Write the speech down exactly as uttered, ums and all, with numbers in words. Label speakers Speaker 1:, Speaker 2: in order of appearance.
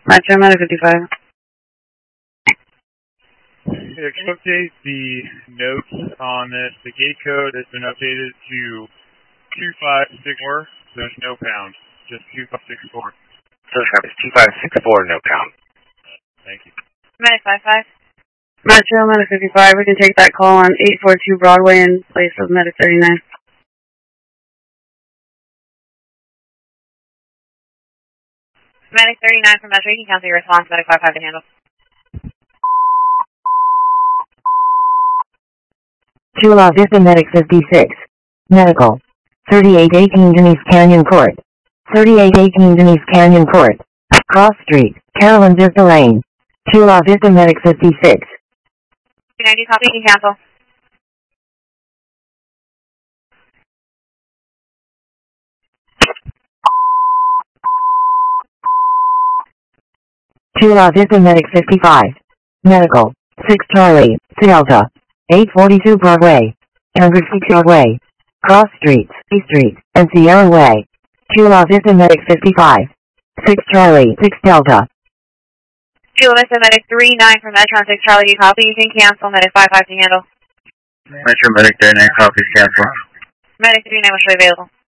Speaker 1: Metro Medic fifty-five.
Speaker 2: Yeah, can you update the notes on this? The gate code has been updated to two five six four. There's no pound, just two five six four.
Speaker 3: So it's two five six four, no pound.
Speaker 2: Thank you.
Speaker 4: Medic five five.
Speaker 1: Metro Medic fifty-five, we can take that call on eight four two Broadway in place of Medic thirty-nine.
Speaker 4: Medic thirty-nine from Metro, you can cancel your response. Medic five five to handle.
Speaker 5: Chula Vista Medic fifty-six. Medical. thirty-eight eighteen Denise Canyon Court. thirty-eight eighteen Denise Canyon Court. Cross Street, Carolyn Vista Lane. Chula Vista Medic fifty-six.
Speaker 4: two ninety copy, you can cancel.
Speaker 5: Chula Vista Medic fifty-five. Medical. six Charlie, Delta. eight forty-two Broadway. one hundred feet Broadway. Cross Street, C Street, and Sierra Way. Chula Vista Medic fifty-five. six Charlie, six Delta.
Speaker 4: Chula Vista Medic thirty-nine from Metron six Charlie, you copy, you can cancel. Medic five five to handle.
Speaker 3: Metro Medic thirty-nine, copies cancel.
Speaker 4: Medic thirty-nine will show available.